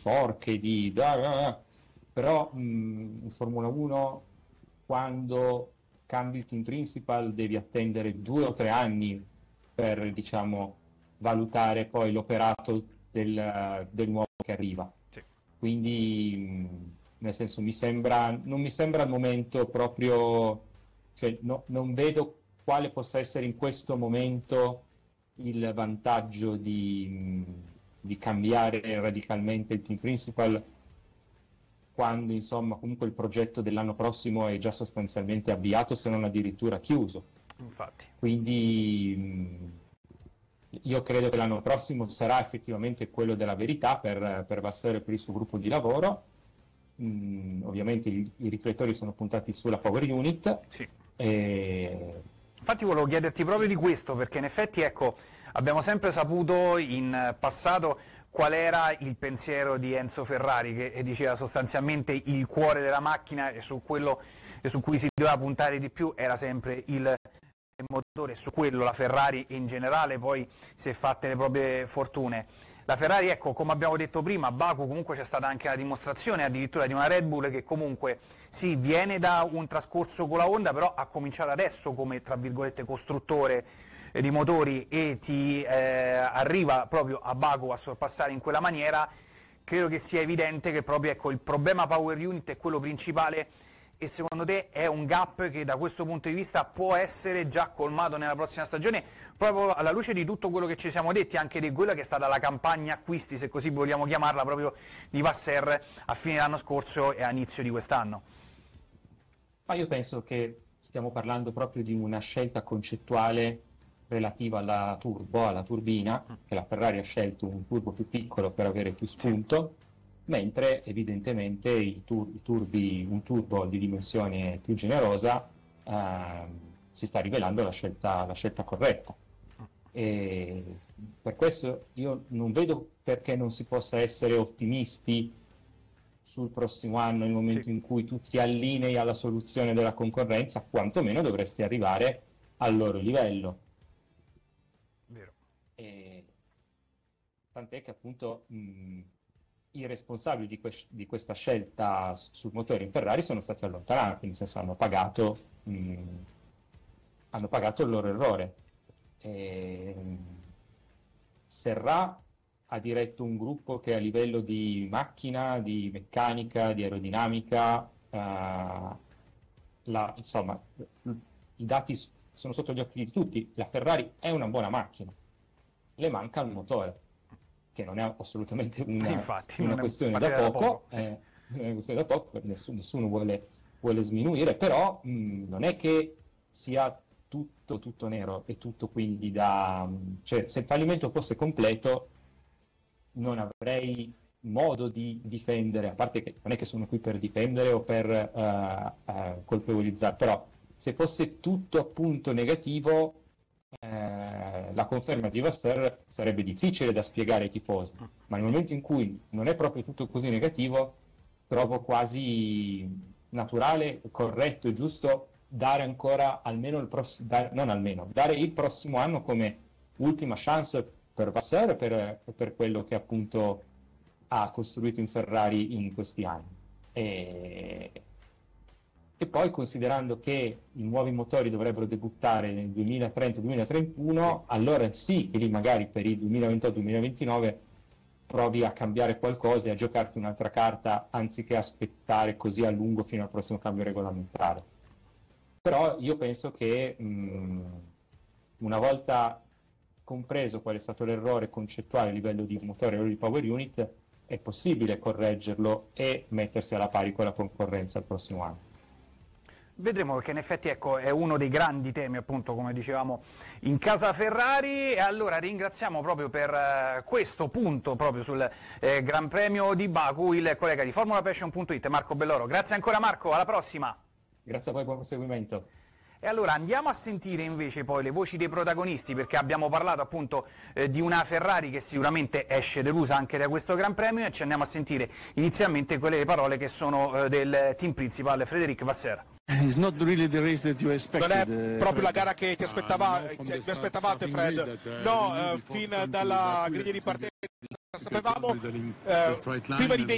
forche, però in Formula 1 quando cambi il team principal devi attendere 2 o 3 anni per, diciamo, valutare poi l'operato del nuovo che arriva. Sì. Quindi, nel senso, non mi sembra al momento proprio, cioè, non vedo quale possa essere in questo momento il vantaggio di cambiare radicalmente il team principal quando, insomma, comunque il progetto dell'anno prossimo è già sostanzialmente avviato, se non addirittura chiuso. Infatti. Quindi io credo che l'anno prossimo sarà effettivamente quello della verità per Vasseur e per il suo gruppo di lavoro. Ovviamente i riflettori sono puntati sulla Power Unit. Sì. Infatti volevo chiederti proprio di questo, perché in effetti, ecco, abbiamo sempre saputo in passato qual era il pensiero di Enzo Ferrari, che diceva sostanzialmente il cuore della macchina e su cui si doveva puntare di più era sempre il motore, su quello la Ferrari in generale poi si è fatte le proprie fortune. La Ferrari, ecco, come abbiamo detto prima, a Baku comunque c'è stata anche la dimostrazione addirittura di una Red Bull che comunque sì, viene da un trascorso con la Honda, però ha cominciato adesso come, tra virgolette, costruttore di motori e ti arriva proprio a Baku a sorpassare in quella maniera. Credo che sia evidente che proprio, ecco, il problema Power Unit è quello principale, e secondo te è un gap che da questo punto di vista può essere già colmato nella prossima stagione, proprio alla luce di tutto quello che ci siamo detti, anche di quella che è stata la campagna acquisti, se così vogliamo chiamarla, proprio di Vasseur a fine dell'anno scorso e a inizio di quest'anno? Ma io penso che stiamo parlando proprio di una scelta concettuale relativa alla turbina, che la Ferrari ha scelto un turbo più piccolo per avere più spunto, mentre evidentemente un turbo di dimensione più generosa si sta rivelando la scelta corretta. E per questo io non vedo perché non si possa essere ottimisti sul prossimo anno, nel momento in cui tu ti allinei alla soluzione della concorrenza, quantomeno dovresti arrivare al loro livello. Vero. Tant'è che appunto i responsabili di questa scelta sul motore in Ferrari sono stati allontanati, nel senso hanno pagato il loro errore. Serra ha diretto un gruppo che a livello di macchina, di meccanica, di aerodinamica, insomma, i dati sono sotto gli occhi di tutti. La Ferrari è una buona macchina, le manca il motore, che non è assolutamente una questione da poco, nessuno vuole sminuire, però non è che sia tutto nero e tutto quindi cioè, se il fallimento fosse completo non avrei modo di difendere, a parte che non è che sono qui per difendere o per colpevolizzare, però se fosse tutto appunto negativo, la conferma di Vasseur sarebbe difficile da spiegare ai tifosi, ma nel momento in cui non è proprio tutto così negativo, trovo quasi naturale, corretto e giusto dare ancora dare il prossimo anno come ultima chance per Vasseur e per quello che appunto ha costruito in Ferrari in questi anni. E poi, considerando che i nuovi motori dovrebbero debuttare nel 2030-2031, allora sì che lì magari per il 2028-2029 provi a cambiare qualcosa e a giocarti un'altra carta anziché aspettare così a lungo fino al prossimo cambio regolamentare. Però io penso che una volta compreso qual è stato l'errore concettuale a livello di motore o di Power Unit, è possibile correggerlo e mettersi alla pari con la concorrenza il prossimo anno. Vedremo, perché in effetti, ecco, è uno dei grandi temi, appunto, come dicevamo, in casa Ferrari. E allora ringraziamo proprio per questo punto, proprio sul Gran Premio di Baku, il collega di FormulaPassion.it, Marco Belloro. Grazie ancora Marco, alla prossima! Grazie a voi, buon proseguimento. E allora andiamo a sentire invece poi le voci dei protagonisti, perché abbiamo parlato appunto di una Ferrari che sicuramente esce delusa anche da questo Gran Premio, e ci andiamo a sentire inizialmente quelle parole che sono del team principal Frédéric Vasseur. Non è proprio la gara che vi aspettavate, Fred. No, fin dalla griglia di partenza sapevamo prima di